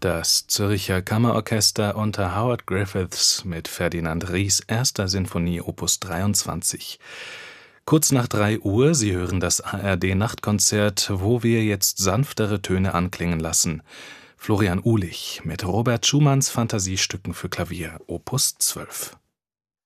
Das Zürcher Kammerorchester unter Howard Griffiths mit Ferdinand Ries 1. Sinfonie Opus 23. Kurz nach 3 Uhr, Sie hören das ARD-Nachtkonzert, wo wir jetzt sanftere Töne anklingen lassen. Florian Uhlich mit Robert Schumanns Fantasiestücken für Klavier Opus 12.